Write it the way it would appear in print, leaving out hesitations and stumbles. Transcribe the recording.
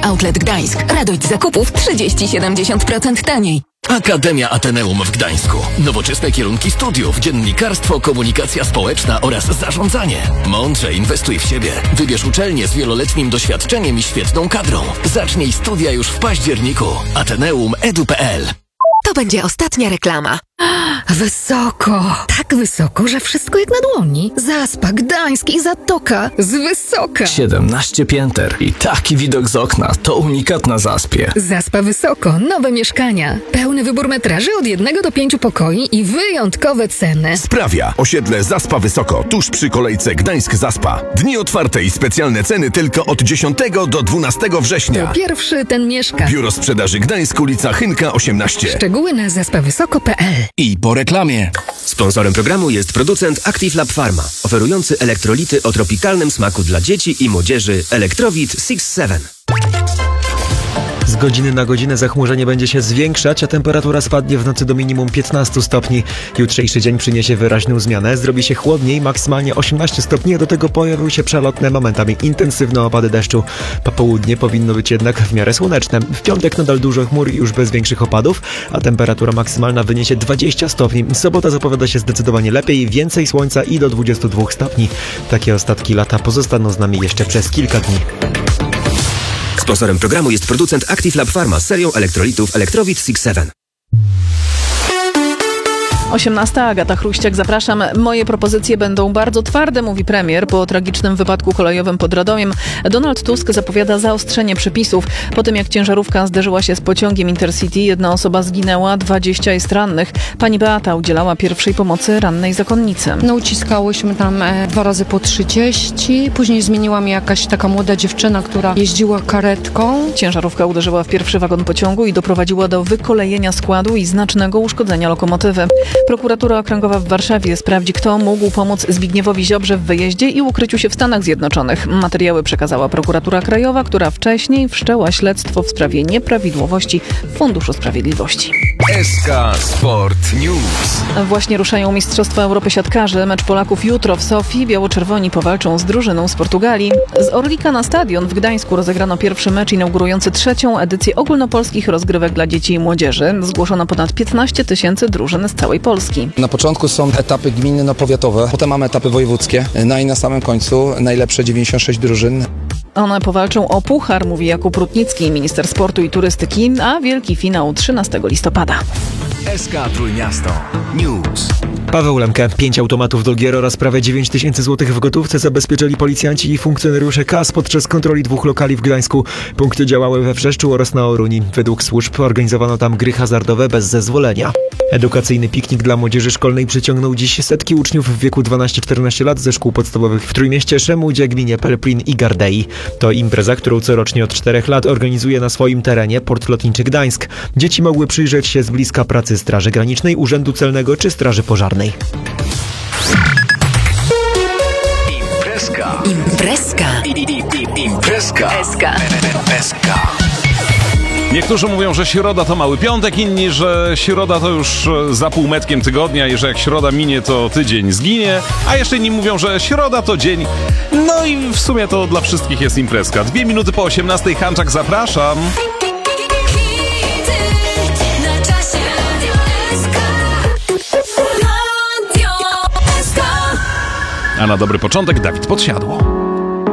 Outlet Gdańsk. Radość zakupów 30-70% taniej. Akademia Ateneum w Gdańsku. Nowoczesne kierunki studiów, dziennikarstwo, komunikacja społeczna oraz zarządzanie. Mądrze inwestuj w siebie. Wybierz uczelnię z wieloletnim doświadczeniem i świetną kadrą. Zacznij studia już w październiku. Ateneum.edu.pl. To będzie ostatnia reklama. Wysoko, tak wysoko, że wszystko jak na dłoni. Zaspa, Gdańsk i Zatoka z wysoka. 17 pięter i taki widok z okna. To unikat na Zaspie. Zaspa Wysoko, nowe mieszkania. Pełny wybór metraży od 1 do 5 pokoi i wyjątkowe ceny. Sprawia osiedle Zaspa Wysoko, tuż przy kolejce Gdańsk-Zaspa. Dni otwarte i specjalne ceny tylko od 10 do 12 września. To pierwszy ten mieszka. Biuro Sprzedaży Gdańsk, ulica Chynka 18. Szczegóły na zaspawysoko.pl. I po reklamie. Sponsorem programu jest producent Active Lab Pharma, oferujący elektrolity o tropikalnym smaku dla dzieci i młodzieży Electrowit 6-7. Z godziny na godzinę zachmurzenie będzie się zwiększać, a temperatura spadnie w nocy do minimum 15 stopni. Jutrzejszy dzień przyniesie wyraźną zmianę, zrobi się chłodniej, maksymalnie 18 stopni, a do tego pojawią się przelotne, momentami intensywne opady deszczu. Popołudnie powinno być jednak w miarę słoneczne. W piątek nadal dużo chmur i już bez większych opadów, a temperatura maksymalna wyniesie 20 stopni. Sobota zapowiada się zdecydowanie lepiej, więcej słońca i do 22 stopni. Takie ostatki lata pozostaną z nami jeszcze przez kilka dni. Sponsorem programu jest producent Active Lab Pharma z serią elektrolitów Electrowit 6-7. 18. Agata Chruściak, zapraszam. Moje propozycje będą bardzo twarde, mówi premier. Po tragicznym wypadku kolejowym pod Radomiem Donald Tusk zapowiada zaostrzenie przepisów. Po tym, jak ciężarówka zderzyła się z pociągiem Intercity, 1 osoba zginęła, 20 jest rannych. Pani Beata udzielała pierwszej pomocy rannej zakonnicy. No, uciskałyśmy tam 2 razy po 30. Później zmieniła mnie jakaś taka młoda dziewczyna, która jeździła karetką. Ciężarówka uderzyła w pierwszy wagon pociągu i doprowadziła do wykolejenia składu i znacznego uszkodzenia lokomotywy. Prokuratura Okręgowa w Warszawie sprawdzi, kto mógł pomóc Zbigniewowi Ziobrze w wyjeździe i ukryciu się w Stanach Zjednoczonych. Materiały przekazała Prokuratura Krajowa, która wcześniej wszczęła śledztwo w sprawie nieprawidłowości w Funduszu Sprawiedliwości. SK Sport News. Właśnie ruszają Mistrzostwa Europy Siatkarzy. Mecz Polaków jutro w Sofii. Biało-czerwoni powalczą z drużyną z Portugalii. Z Orlika na stadion w Gdańsku rozegrano pierwszy mecz inaugurujący 3. edycję ogólnopolskich rozgrywek dla dzieci i młodzieży. Zgłoszono ponad 15 000 drużyn z całej Polski. Na początku są etapy gminno-powiatowe, potem mamy etapy wojewódzkie, no i na samym końcu najlepsze 96 drużyn. One powalczą o puchar, mówi Jakub Rutnicki, minister sportu i turystyki, a wielki finał 13 listopada. SK Trójmiasto News. Paweł Lemke, 5 automatów do gier oraz prawie 9 000 złotych w gotówce zabezpieczyli policjanci i funkcjonariusze KAS podczas kontroli 2 lokali w Gdańsku. Punkty działały we Wrzeszczu oraz na Oruni. Według służb organizowano tam gry hazardowe bez zezwolenia. Edukacyjny piknik dla młodzieży szkolnej przyciągnął dziś setki uczniów w wieku 12-14 lat ze szkół podstawowych w Trójmieście, Szemudzie, gminie Pelplin i Gardei. To impreza, którą corocznie od 4 lat organizuje na swoim terenie Port Lotniczy Gdańsk. Dzieci mogły przyjrzeć się z bliska pracy Straży Granicznej, Urzędu Celnego czy Straży Pożarnej. Imprezka. Niektórzy mówią, że środa to mały piątek, inni, że środa to już za półmetkiem tygodnia i że jak środa minie, to tydzień zginie, a jeszcze inni mówią, że środa to dzień. No i w sumie to dla wszystkich jest imprezka. 2 minuty po 18:00, Hanczak, zapraszam. A na dobry początek Dawid Podsiadło.